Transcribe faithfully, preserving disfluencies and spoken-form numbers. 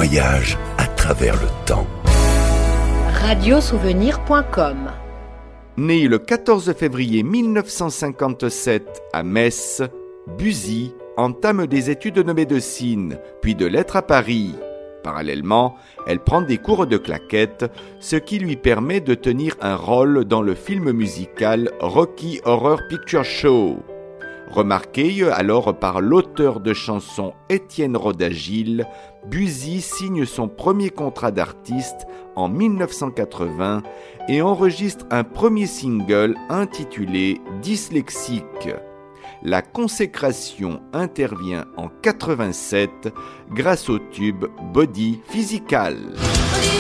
voyage à travers le temps. radiosouvenir point com. Né le quatorze février mille neuf cent cinquante-sept à Metz, Buzy entame des études de médecine, puis de lettres à Paris. Parallèlement, elle prend des cours de claquettes, ce qui lui permet de tenir un rôle dans le film musical Rocky Horror Picture Show. Remarquée alors par l'auteur de chansons Étienne Roda-Gil, Buzy signe son premier contrat d'artiste en mille neuf cent quatre-vingts et enregistre un premier single intitulé Dyslexique. La consécration intervient en quatre-vingt-sept grâce au tube Body Physical. Body